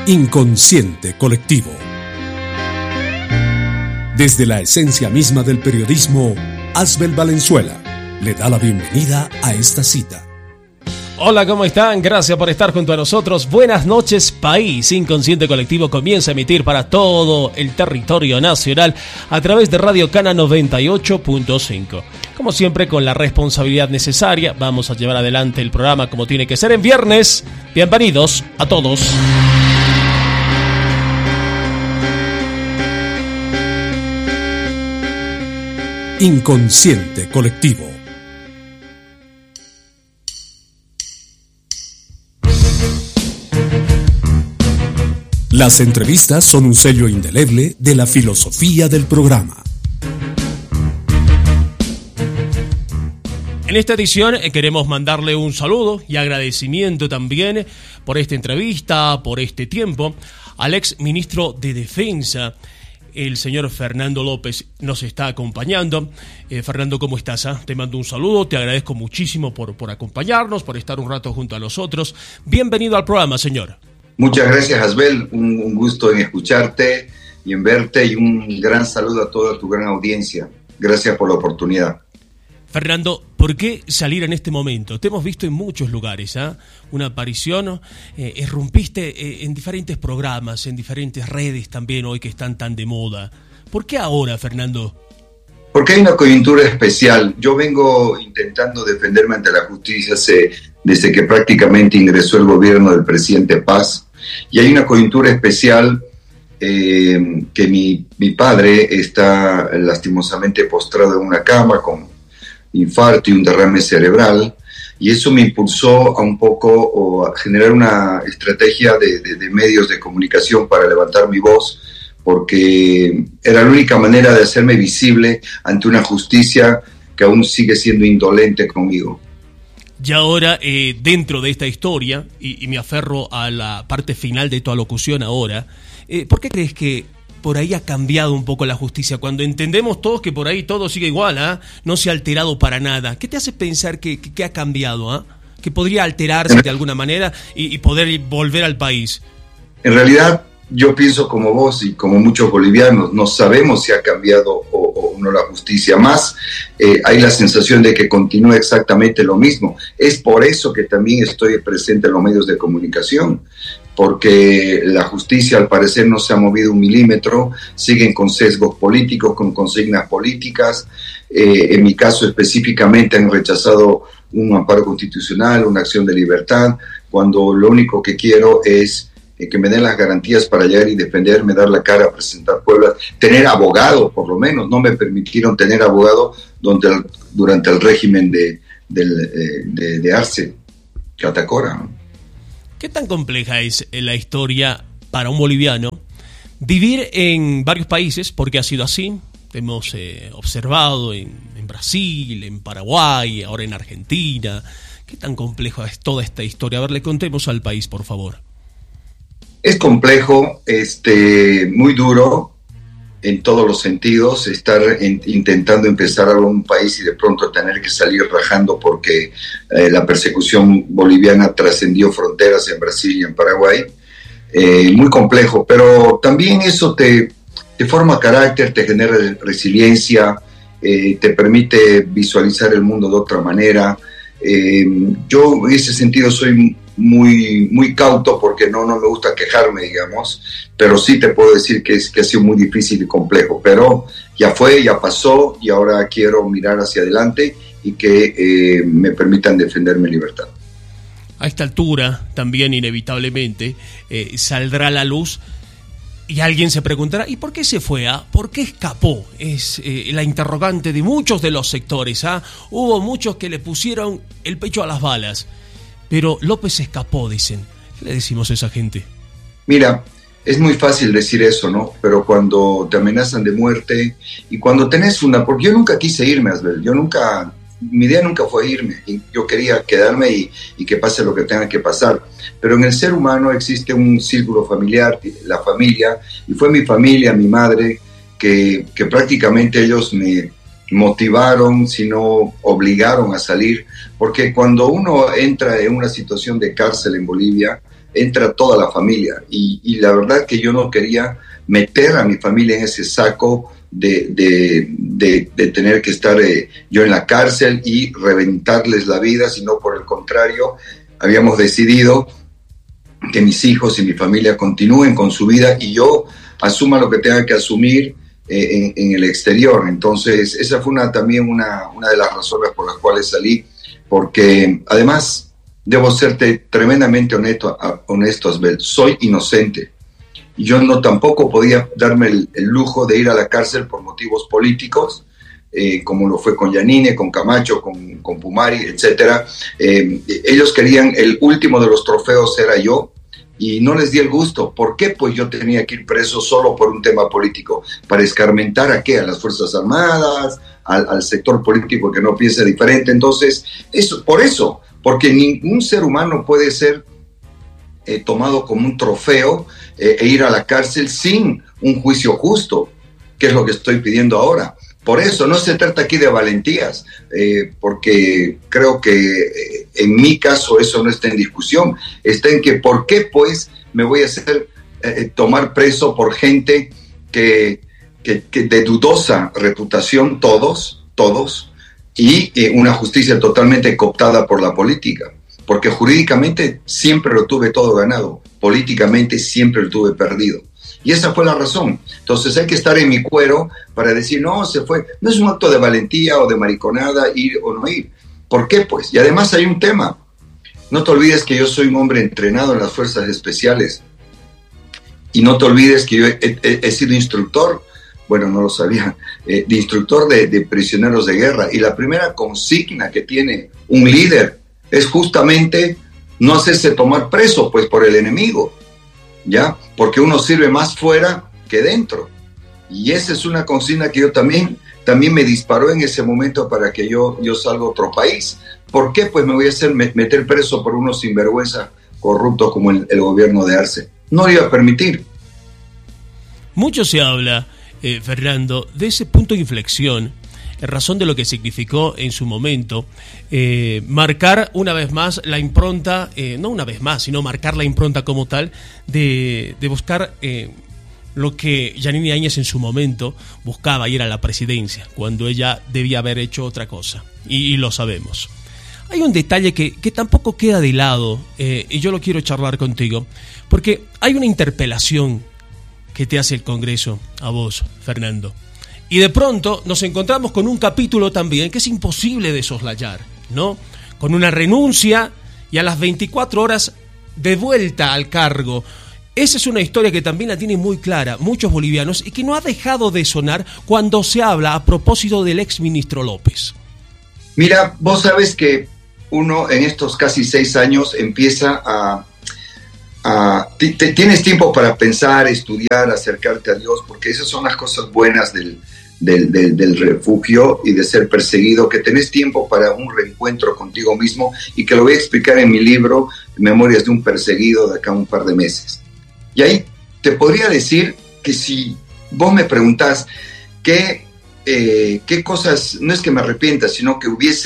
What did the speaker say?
Inconsciente colectivo. Desde la esencia misma del periodismo, Asbel Valenzuela le da la bienvenida a esta cita. Hola, ¿cómo están? Gracias por estar junto a nosotros. Buenas noches, país. Inconsciente Colectivo comienza a emitir para todo el territorio nacional a través de Radio Cana 98.5. Como siempre, con la responsabilidad necesaria, vamos a llevar adelante el programa como tiene que ser en viernes. Bienvenidos a todos. Inconsciente colectivo. Las entrevistas son un sello indeleble de la filosofía del programa. En esta edición queremos mandarle un saludo y agradecimiento también por esta entrevista, por este tiempo, al ex ministro de Defensa, el señor Fernando López, nos está acompañando. Fernando, ¿cómo estás? Te mando un saludo, te agradezco muchísimo por acompañarnos, por estar un rato junto a nosotros. Bienvenido al programa, señor. Muchas gracias, Asbel. Un gusto en escucharte y en verte, y un gran saludo a toda tu gran audiencia. Gracias por la oportunidad. Fernando, ¿por qué salir en este momento? Te hemos visto en muchos lugares, una aparición, irrumpiste en diferentes programas, en diferentes redes también hoy que están tan de moda. ¿Por qué ahora, Fernando? Porque hay una coyuntura especial. Yo vengo intentando defenderme ante la justicia desde que prácticamente ingresó el gobierno del presidente Paz, y hay una coyuntura especial que mi padre está lastimosamente postrado en una cama con infarto y un derrame cerebral, y eso me impulsó a generar una estrategia de medios de comunicación para levantar mi voz, porque era la única manera de hacerme visible ante una justicia que aún sigue siendo indolente conmigo. Y ahora, dentro de esta historia, y me aferro a la parte final de tu alocución ahora, ¿por qué crees que por ahí ha cambiado un poco la justicia? Cuando entendemos todos que por ahí todo sigue igual, no se ha alterado para nada. ¿Qué te hace pensar que ha cambiado? Que podría alterarse de alguna manera y poder volver al país. En realidad, yo pienso como vos y como muchos bolivianos, no sabemos si ha cambiado o no la justicia. Más, hay la sensación de que continúa exactamente lo mismo. Es por eso que también estoy presente en los medios de comunicación, porque la justicia al parecer no se ha movido un milímetro, siguen con sesgos políticos, con consignas políticas. En mi caso específicamente han rechazado un amparo constitucional, una acción de libertad, cuando lo único que quiero es que me den las garantías para llegar y defenderme, dar la cara, presentar pruebas, tener abogado por lo menos. No me permitieron tener abogado durante el régimen de Arce Catacora. ¿Qué tan compleja es la historia para un boliviano vivir en varios países? Porque ha sido así. Hemos observado en Brasil, en Paraguay, ahora en Argentina. ¿Qué tan compleja es toda esta historia? A ver, le contemos al país, por favor. Es complejo, muy duro en todos los sentidos, estar intentando empezar algo en un país y de pronto tener que salir rajando porque la persecución boliviana trascendió fronteras en Brasil y en Paraguay. Muy complejo, pero también eso te forma carácter, te genera resiliencia, te permite visualizar el mundo de otra manera. Yo en ese sentido soy muy cauto porque no me gusta quejarme, digamos, pero sí te puedo decir que ha sido muy difícil y complejo, pero ya fue, ya pasó, y ahora quiero mirar hacia adelante y que me permitan defenderme en libertad. A esta altura, también inevitablemente, saldrá a la luz y alguien se preguntará, ¿y por qué se fue? ¿Por qué escapó? Es la interrogante de muchos de los sectores. Hubo muchos que le pusieron el pecho a las balas, pero López escapó, dicen. ¿Qué le decimos a esa gente? Mira, es muy fácil decir eso, ¿no? Pero cuando te amenazan de muerte y cuando tenés porque yo nunca quise irme, Asbel, mi idea nunca fue irme, yo quería quedarme y que pase lo que tenga que pasar, pero en el ser humano existe un círculo familiar, la familia, y fue mi familia, mi madre, que prácticamente ellos me motivaron, sino obligaron a salir, porque cuando uno entra en una situación de cárcel en Bolivia, entra toda la familia. Y la verdad que yo no quería meter a mi familia en ese saco de tener que estar yo en la cárcel y reventarles la vida, sino por el contrario, habíamos decidido que mis hijos y mi familia continúen con su vida y yo asuma lo que tenga que asumir en el exterior. Entonces esa fue también una de las razones por las cuales salí, porque además debo serte tremendamente honesto, Asbel, soy inocente. Yo tampoco podía darme el lujo de ir a la cárcel por motivos políticos, como lo fue con Yanine, con Camacho, con Pumari, etc. Ellos querían, el último de los trofeos era yo, y no les di el gusto. ¿Por qué? Pues yo tenía que ir preso solo por un tema político. ¿Para escarmentar a qué? A las Fuerzas Armadas, al sector político que no piensa diferente. Entonces, porque ningún ser humano puede ser tomado como un trofeo e ir a la cárcel sin un juicio justo, que es lo que estoy pidiendo ahora. Por eso no se trata aquí de valentías, porque creo que en mi caso eso no está en discusión. Está en que ¿por qué pues me voy a hacer tomar preso por gente que de dudosa reputación, todos, y una justicia totalmente cooptada por la política? Porque jurídicamente siempre lo tuve todo ganado, políticamente siempre lo tuve perdido. Y esa fue la razón. Entonces hay que estar en mi cuero para decir, no, se fue. No es un acto de valentía o de mariconada ir o no ir. ¿Por qué, pues? Y además hay un tema. No te olvides que yo soy un hombre entrenado en las fuerzas especiales. Y no te olvides que yo he sido instructor, bueno, no lo sabía, de instructor de prisioneros de guerra. Y la primera consigna que tiene un líder es justamente no hacerse tomar preso, pues, por el enemigo. ¿Ya? Porque uno sirve más fuera que dentro. Y esa es una consigna que yo también me disparó en ese momento para que yo salga a otro país. ¿Por qué? Pues me voy a hacer meter preso por unos sinvergüenza corruptos como el gobierno de Arce. No lo iba a permitir. Mucho se habla, Fernando, de ese punto de inflexión, en razón de lo que significó en su momento marcar una vez más la impronta, no una vez más, sino marcar la impronta como tal de buscar lo que Yanine Áñez en su momento buscaba, ir a la presidencia, cuando ella debía haber hecho otra cosa, y lo sabemos. Hay un detalle que tampoco queda de lado, y yo lo quiero charlar contigo, porque hay una interpelación que te hace el Congreso a vos, Fernando. Y de pronto nos encontramos con un capítulo también que es imposible de soslayar, ¿no? Con una renuncia y a las 24 horas de vuelta al cargo. Esa es una historia que también la tienen muy clara muchos bolivianos y que no ha dejado de sonar cuando se habla a propósito del exministro López. Mira, vos sabes que uno en estos casi 6 años empieza tienes tiempo para pensar, estudiar, acercarte a Dios, porque esas son las cosas buenas del refugio y de ser perseguido, que tenés tiempo para un reencuentro contigo mismo, y que lo voy a explicar en mi libro Memorias de un perseguido, de acá a un par de meses. Y ahí te podría decir que si vos me preguntás qué cosas, no es que me arrepienta, sino que hubiese